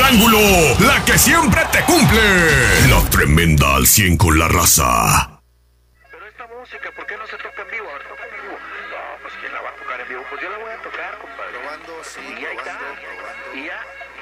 al ángulo, la que siempre te cumple. La tremenda al 100 con la raza. Pero esta música, ¿por qué no se toca en vivo? A ver, toca en vivo. No, pues ¿quién la va a tocar en vivo? Pues yo la voy a tocar, compadre. Probando, sí, Y ahí está. probando. Y ya.